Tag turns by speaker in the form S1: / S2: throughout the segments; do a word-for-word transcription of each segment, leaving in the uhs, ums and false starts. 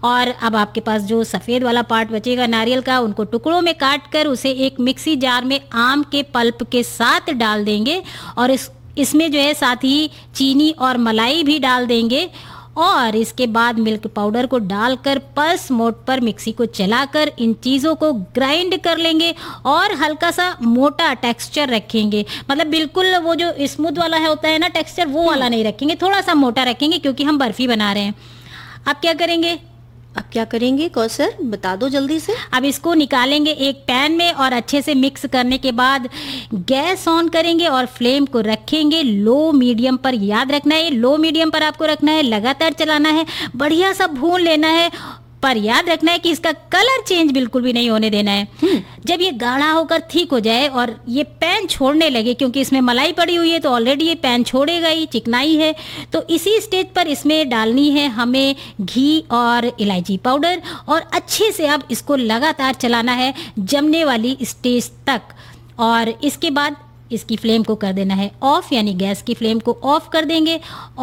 S1: और अब आपके पास जो सफ़ेद वाला पार्ट बचेगा नारियल का, उनको टुकड़ों में काट कर उसे एक मिक्सी जार में आम के पल्प के साथ डाल देंगे और इस इसमें जो है साथ ही चीनी और मलाई भी डाल देंगे और इसके बाद मिल्क पाउडर को डालकर पल्स मोड पर मिक्सी को चलाकर इन चीज़ों को ग्राइंड कर लेंगे और हल्का सा मोटा टेक्सचर रखेंगे। मतलब बिल्कुल वो जो स्मूथ वाला है होता है ना टेक्सचर, वो वाला नहीं रखेंगे, थोड़ा सा मोटा रखेंगे क्योंकि हम बर्फ़ी बना रहे हैं। अब क्या करेंगे?
S2: अब क्या करेंगे कौसर, बता दो जल्दी से।
S1: अब इसको निकालेंगे एक पैन में और अच्छे से मिक्स करने के बाद गैस ऑन करेंगे और फ्लेम को रखेंगे लो मीडियम पर। याद रखना है लो मीडियम पर आपको रखना है, लगातार चलाना है, बढ़िया सा भून लेना है, पर याद रखना है कि इसका कलर चेंज बिल्कुल भी नहीं होने देना है। जब ये गाढ़ा होकर ठीक हो जाए और ये पैन छोड़ने लगे, क्योंकि इसमें मलाई पड़ी हुई है तो ऑलरेडी ये पैन छोड़ेगा ही, चिकनाई है, तो इसी स्टेज पर इसमें डालनी है हमें घी और इलायची पाउडर और अच्छे से अब इसको लगातार चलाना है जमने वाली स्टेज तक। और इसके बाद इसकी फ्लेम को कर देना है ऑफ, यानी गैस की फ्लेम को ऑफ कर देंगे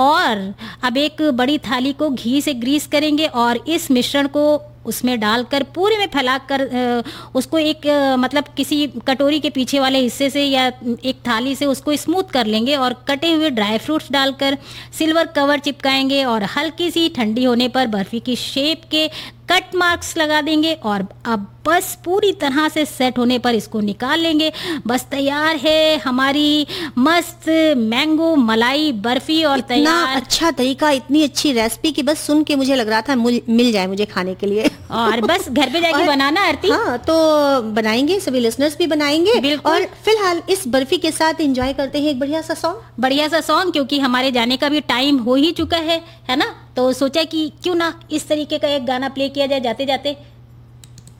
S1: और अब एक बड़ी थाली को घी से ग्रीस करेंगे और इस मिश्रण को उसमें डालकर पूरे में फैलाकर उसको एक मतलब किसी कटोरी के पीछे वाले हिस्से से या एक थाली से उसको स्मूथ कर लेंगे और कटे हुए ड्राई फ्रूट्स डालकर सिल्वर कवर चिपकाएंगे और हल्की सी ठंडी होने पर बर्फ़ी की शेप के कट मार्क्स लगा देंगे और अब बस पूरी तरह से सेट होने पर इसको निकाल लेंगे। बस तैयार है हमारी मस्त मैंगो मलाई बर्फ़ी। और तैयार
S2: अच्छा तरीका, इतनी अच्छी रेसिपी कि बस सुन के मुझे लग रहा था मिल जाए मुझे खाने के लिए।
S1: और बस घर पे जाके बनाना आरती।
S2: हाँ तो बनाएंगे, सभी लिसनर्स भी बनाएंगे। और फिलहाल इस बर्फी के साथ एंजॉय करते हैं एक बढ़िया सा सॉन्ग
S1: बढ़िया सा सॉन्ग क्योंकि हमारे जाने का भी टाइम हो ही चुका है है ना। तो सोचा कि क्यों ना इस तरीके का एक गाना प्ले किया जाए जाते जाते।